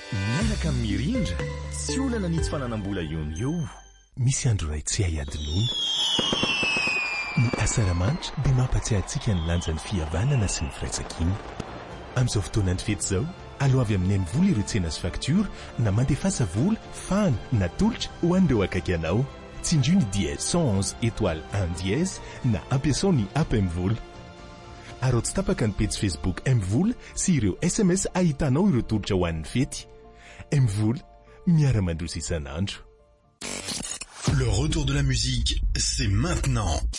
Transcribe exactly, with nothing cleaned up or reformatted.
miaraka amin'ny mirindra tsy olana nitsy fananam-bola iony io. Misy andro ray tsy hayadinoana ny asaramanitra dia mampatsiahy antsika ny lanjan'ny fihavanana sy ny firaitsakiana. Amin'izao fotoanany fety izao, aleo avy amin'ny M vola ireo tsena sy faktura na mandefasa vola, fany na tolotra ho an'ireo akaiky anao. Tsinjo ny dièse cent onze étoile un dièse na ampiasao ny app M vola. Arao tsy tapaka ny page Facebook M vola sy ireo S M S ahitanao ireo tolotra ho an'ny fety. M vola, miara-mandrosa isan'andro. Le retour de la musique, c'est maintenant.